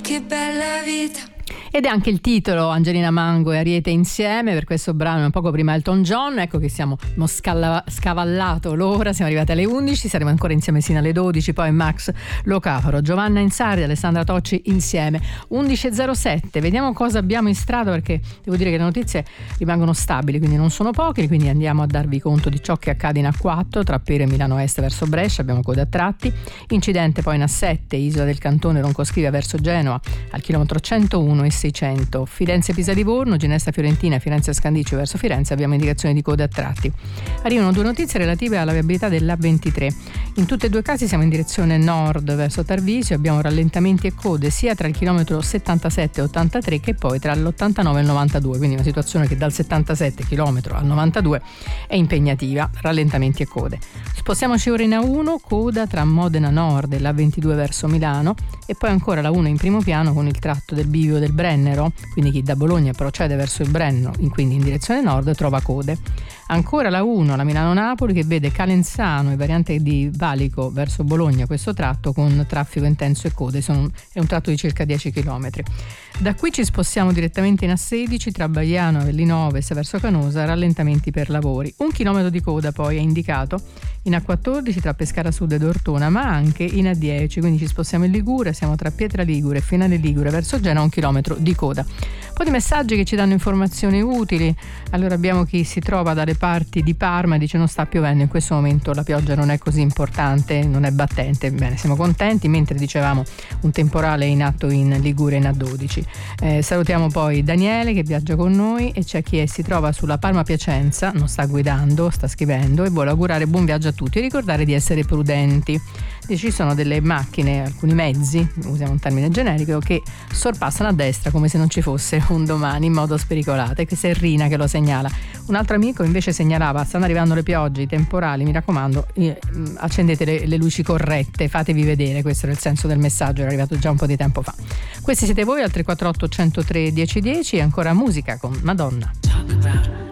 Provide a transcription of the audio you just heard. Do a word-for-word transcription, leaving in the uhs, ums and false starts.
che bella vita. Ed è anche il titolo, Angelina Mango e Ariete insieme, per questo brano un poco prima Elton John. Ecco che siamo scalla- scavallato l'ora, siamo arrivati alle undici, saremo ancora insieme sino alle dodici, poi Max Locafaro, Giovanna Insardi, Alessandra Tocci insieme. undici e zero sette, vediamo cosa abbiamo in strada, perché devo dire che le notizie rimangono stabili, quindi non sono poche, quindi andiamo a darvi conto di ciò che accade in A quattro tra Pera e Milano Est verso Brescia, abbiamo code a tratti, incidente poi in A sette, Isola del Cantone, Roncoscrivia verso Genova al chilometro centouno e seicento, Firenze Pisa Livorno, Ginestra Fiorentina, Firenze Scandiccio verso Firenze, abbiamo indicazioni di code a tratti. Arrivano due notizie relative alla viabilità dell'A ventitré. In tutti e due i casi siamo in direzione nord verso Tarvisio, abbiamo rallentamenti e code sia tra il chilometro settantasette e ottantatré che poi tra l'ottantanove e il novantadue, quindi una situazione che dal settantasette chilometro al novantadue è impegnativa, rallentamenti e code. Spostiamoci ora in A uno, coda tra Modena Nord e l'A ventidue verso Milano e poi ancora la uno in primo piano con il tratto del bivio del Brennero, quindi chi da Bologna procede verso il Brennero, quindi in direzione nord, trova code. Ancora la uno, la Milano-Napoli, che vede Calenzano e variante di Valico verso Bologna, questo tratto con traffico intenso e code, sono, è un tratto di circa dieci chilometri. Da qui ci spostiamo direttamente in A sedici tra Baiano, Avellino Ovest verso Canosa, rallentamenti per lavori. Un chilometro di coda poi è indicato in A quattordici tra Pescara Sud ed Ortona, ma anche in A dieci, quindi ci spostiamo in Liguria, siamo tra Pietra Ligure e Finale Ligure verso Genova, un chilometro di coda. Un po' di messaggi che ci danno informazioni utili. Allora abbiamo chi si trova dalle parti di Parma e dice non sta piovendo, in questo momento la pioggia non è così importante, non è battente, bene, siamo contenti, mentre dicevamo un temporale in atto in Liguria in A dodici. Eh, salutiamo poi Daniele che viaggia con noi e c'è chi è, si trova sulla Parma Piacenza, non sta guidando, sta scrivendo e vuole augurare buon viaggio a tutti e ricordare di essere prudenti. Ci sono delle macchine, alcuni mezzi, usiamo un termine generico, che sorpassano a destra come se non ci fosse un domani in modo spericolato, e questa è Rina che lo segnala. Un altro amico invece segnalava: stanno arrivando le piogge, i temporali, mi raccomando eh, accendete le, le luci corrette, fatevi vedere. Questo era il senso del messaggio, era arrivato già un po' di tempo fa. Questi siete voi al tre quattro otto uno zero tre uno zero uno zero e ancora musica con Madonna.